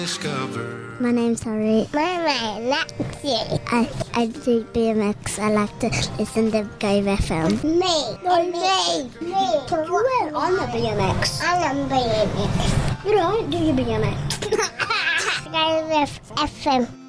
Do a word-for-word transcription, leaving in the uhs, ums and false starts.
Discover. My name's Harry. My name's Lexi. I, I do B M X. I like to listen to Gove F M. Me. No, me. Me. You were on the B M X. I'm on B M X. You don't do your B M X. Gove F M.